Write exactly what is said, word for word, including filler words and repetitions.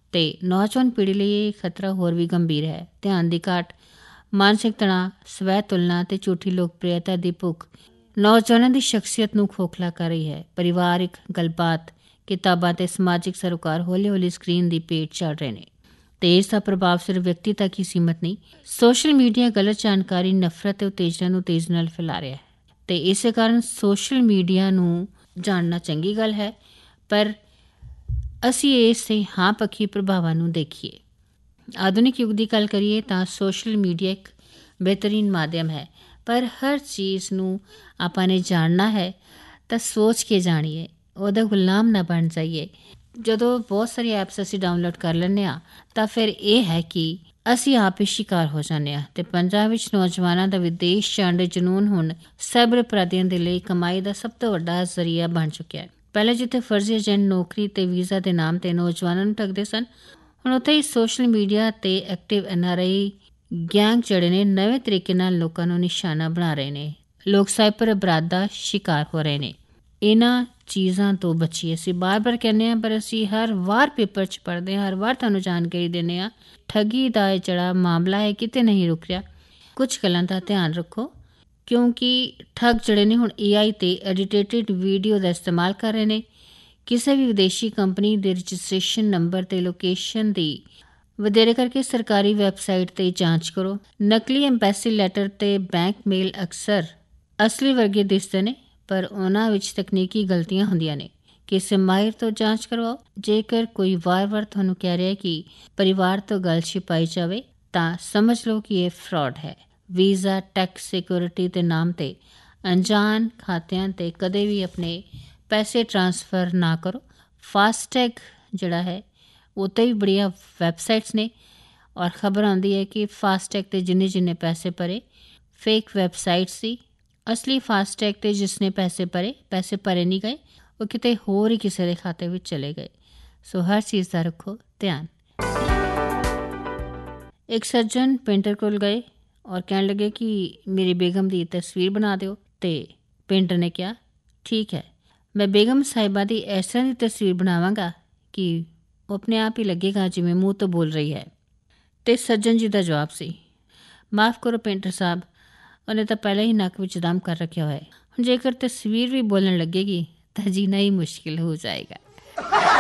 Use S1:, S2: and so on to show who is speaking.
S1: ਤੇ ਨੌਜਵਾਨ ਪੀੜ੍ਹੀ ਲਈ ਇਹ ਖਤਰਾ ਹੋਰ ਵੀ ਗੰਭੀਰ ਹੈ। ਧਿਆਨ ਦੀ ਘਾਟ, ਮਾਨਸਿਕ ਤਣਾਅ, ਸਵੈ ਤੁਲਨਾ ਤੇ ਝੂਠੀ ਲੋਕਪ੍ਰਿਅਤਾ ਦੀ ਭੁੱਖ ਨੌਜਵਾਨਾਂ ਦੀ ਸ਼ਖਸੀਅਤ ਨੂੰ ਖੋਖਲਾ ਕਰ ਰਹੀ ਹੈ। ਪਰਿਵਾਰਿਕ ਗੱਲਬਾਤ, ਕਿਤਾਬਾਂ ਤੇ ਸਮਾਜਿਕ ਸਰੋਕਾਰ ਹੌਲੀ ਹੌਲੀ ਸਕਰੀਨ ਦੀ ਭੇਟ ਚੜ੍ਹ ਰਹੇ ਨੇ ਤੇ ਇਸ ਦਾ ਪ੍ਰਭਾਵ ਸਿਰਫ ਵਿਅਕਤੀ ਤੱਕ ਹੀ ਸੀਮਤ ਨਹੀਂ। ਸੋਸ਼ਲ ਮੀਡੀਆ ਗਲਤ ਜਾਣਕਾਰੀ, ਨਫ਼ਰਤ ਤੇ ਉਤੇਜਨਾ ਨੂੰ ਤੇਜ਼ੀ ਨਾਲ ਫੈਲਾ ਰਿਹਾ ਹੈ ਤੇ ਇਸੇ ਕਾਰਨ ਸੋਸ਼ਲ ਮੀਡੀਆ ਨੂੰ ਜਾਣਨਾ ਚੰਗੀ ਗੱਲ ਹੈ, ਪਰ ਅਸੀਂ ਇਸ ਦੇ ਹਾਂ ਪੱਖੀ ਪ੍ਰਭਾਵਾਂ ਨੂੰ ਦੇਖੀਏ। ਆਧੁਨਿਕ ਯੁੱਗ ਦੀ ਗੱਲ ਕਰੀਏ ਤਾਂ ਸੋਸ਼ਲ ਮੀਡੀਆ ਇੱਕ ਬਿਹਤਰੀਨ ਮਾਧਿਅਮ ਹੈ, ਪਰ ਹਰ ਚੀਜ਼ ਨੂੰ ਆਪਾਂ ਨੇ ਜਾਣਨਾ ਹੈ ਤਾਂ ਸੋਚ ਕੇ ਜਾਣੀਏ, ਉਹਦਾ ਗੁਲਾਮ ਨਾ ਬਣ ਜਾਈਏ। ਜਦੋਂ ਬਹੁਤ ਸਾਰੀ ਐਪਸ ਅਸੀਂ ਡਾਊਨਲੋਡ ਕਰ ਲੈਂਦੇ ਹਾਂ ਤਾਂ ਫਿਰ ਇਹ ਹੈ ਕਿ ਅਸੀਂ ਆਪ ਹੀ ਸ਼ਿਕਾਰ ਹੋ ਜਾਂਦੇ ਹਾਂ ਅਤੇ ਪੰਜਾਬ ਵਿੱਚ ਨੌਜਵਾਨਾਂ ਦਾ ਵਿਦੇਸ਼ ਜਾਣ ਦੇ ਜਨੂੰਨ ਹੁਣ ਸਾਈਬਰ ਅਪਰਾਧੀਆਂ ਦੇ ਲਈ ਕਮਾਈ ਦਾ ਸਭ ਤੋਂ ਵੱਡਾ ਜ਼ਰੀਆ ਬਣ ਚੁੱਕਿਆ ਹੈ। ਪਹਿਲਾਂ ਜਿੱਥੇ ਫਰਜ਼ੀ ਏਜੰਟ ਨੌਕਰੀ ਤੇ ਵੀਜ਼ਾ ਦੇ ਨਾਮ ਤੇ ਨੌਜਵਾਨਾਂ ਨੂੰ ਠੱਗਦੇ ਸਨ, ਹੁਣ ਉੱਥੇ ਹੀ ਸੋਸ਼ਲ ਮੀਡੀਆ ਤੇ active N R I gang ਜਿਹੜੇ ਨੇ ਨਵੇਂ ਤਰੀਕੇ ਨਾਲ ਲੋਕਾਂ ਨੂੰ ਨਿਸ਼ਾਨਾ ਬਣਾ ਰਹੇ ਨੇ। ਲੋਕ ਸਾਈਬਰ ਅਪਰਾਧ ਦਾ ਸ਼ਿਕਾਰ ਹੋ ਰਹੇ ਨੇ। ਇਹਨਾਂ ਚੀਜ਼ਾਂ ਤੋਂ ਬਚੀਏ। ਅਸੀਂ ਬਾਰ ਬਾਰ ਕਹਿੰਦੇ ਹਾਂ, ਪਰ ਅਸੀਂ ਹਰ ਵਾਰ ਪੇਪਰ 'ਚ ਪੜ੍ਹਦੇ ਹਾਂ, ਹਰ ਵਾਰ ਤੁਹਾਨੂੰ ਜਾਣਕਾਰੀ ਦਿੰਦੇ ਹਾਂ। ਠੱਗੀ ਦਾ ਇਹ ਜਿਹੜਾ ਮਾਮਲਾ ਹੈ ਕਿਤੇ ਨਹੀਂ ਰੁਕ ਰਿਹਾ। ਕੁਛ ਗੱਲਾਂ ਦਾ ਧਿਆਨ ਰੱਖੋ, ਕਿਉਂਕਿ ਠੱਗ ਜਿਹੜੇ ਨੇ ਹੁਣ ਏ ਆਈ ਤੇ ਐਡੀਟੇਟਿਡ ਵੀਡੀਓ ਦਾ ਇਸਤੇਮਾਲ ਕਰ ਰਹੇ ਨੇ। ਕਿਸੇ ਵੀ ਵਿਦੇਸ਼ੀ ਕੰਪਨੀ ਦੇ ਰਜਿਸਟ੍ਰੇਸ਼ਨ ਨੰਬਰ ਤੇ ਲੋਕੇਸ਼ਨ ਦੀ ਵਧੇਰੇ ਕਰਕੇ ਸਰਕਾਰੀ ਵੈਬਸਾਈਟ 'ਤੇ ਜਾਂਚ ਕਰੋ। ਨਕਲੀ ਐਮਬੈਸੀ ਲੈਟਰ ਤੇ ਬੈਂਕ ਮੇਲ ਅਕਸਰ ਅਸਲੀ ਵਰਗੇ ਦਿਸਦੇ ਨੇ, ਪਰ ਉਹਨਾਂ ਵਿੱਚ ਤਕਨੀਕੀ ਗਲਤੀਆਂ ਹੁੰਦੀਆਂ ਨੇ। ਕਿਸੇ ਮਾਹਿਰ ਤੋਂ ਜਾਂਚ ਕਰਵਾਓ। ਜੇਕਰ ਕੋਈ ਵਾਰ-ਵਾਰ ਤੁਹਾਨੂੰ ਕਹਿ ਰਿਹਾ ਕਿ ਪਰਿਵਾਰ ਤੋਂ ਗੱਲ ਛਿਪਾਈ ਜਾਵੇ ਤਾਂ ਸਮਝ ਲਓ ਕਿ ਇਹ ਫਰਾਡ ਹੈ। ਵੀਜ਼ਾ, ਟੈਕਸ ਸਿਕਿਉਰਿਟੀ ਦੇ ਨਾਮ 'ਤੇ ਅਣਜਾਣ ਖਾਤਿਆਂ 'ਤੇ ਕਦੇ ਵੀ ਆਪਣੇ ਪੈਸੇ ਟਰਾਂਸਫਰ ਨਾ ਕਰੋ। ਫਾਸਟੈਗ ਜਿਹੜਾ ਹੈ ਉੱਤੇ ਵੀ ਬੜੀਆਂ ਵੈਬਸਾਈਟਸ ਨੇ ਔਰ ਖਬਰ ਆਉਂਦੀ ਹੈ ਕਿ ਫਾਸਟੈਗ 'ਤੇ ਜਿੰਨੇ ਜਿੰਨੇ ਪੈਸੇ ਭਰੇ ਫੇਕ ਵੈਬਸਾਈਟ ਸੀ। ਅਸਲੀ ਫਾਸਟੈਗ 'ਤੇ ਜਿਸਨੇ ਪੈਸੇ ਭਰੇ ਪੈਸੇ ਭਰੇ ਨਹੀਂ ਗਏ, ਉਹ ਕਿਤੇ ਹੋਰ ਹੀ ਕਿਸੇ ਦੇ ਖਾਤੇ ਵਿੱਚ ਚਲੇ ਗਏ। ਸੋ ਹਰ ਚੀਜ਼ ਦਾ ਰੱਖੋ ਧਿਆਨ। ਇੱਕ ਸੱਜਣ ਪੇਂਟਰ ਕੋਲ ਗਏ ਔਰ ਕਹਿਣ ਲੱਗੇ ਕਿ ਮੇਰੀ ਬੇਗਮ ਦੀ ਤਸਵੀਰ ਬਣਾ ਦਿਓ, ਅਤੇ ਪੇਂਟਰ ਨੇ ਕਿਹਾ ਠੀਕ ਹੈ, ਮੈਂ ਬੇਗਮ ਸਾਹਿਬਾ ਦੀ ਇਸ ਤਰ੍ਹਾਂ ਦੀ ਤਸਵੀਰ ਬਣਾਵਾਂਗਾ ਕਿ ਉਹ ਆਪਣੇ ਆਪ ਹੀ ਲੱਗੇਗਾ ਜਿਵੇਂ ਮੂੰਹ ਤੋਂ ਬੋਲ ਰਹੀ ਹੈ। ਅਤੇ ਸੱਜਣ ਜੀ ਦਾ ਜਵਾਬ ਸੀ, ਮਾਫ਼ ਕਰੋ ਪੇਂਟਰ ਸਾਹਿਬ, ਉਹਨੇ ਤਾਂ ਪਹਿਲਾਂ ਹੀ ਨੱਕ ਵਿੱਚ ਦਮ ਕਰ ਰੱਖਿਆ ਹੋਇਆ। ਹੁਣ ਜੇਕਰ ਤਸਵੀਰ ਵੀ ਬੋਲਣ ਲੱਗੇਗੀ ਤਾਂ ਜੀਣਾ ਹੀ ਮੁਸ਼ਕਿਲ ਹੋ ਜਾਏਗਾ।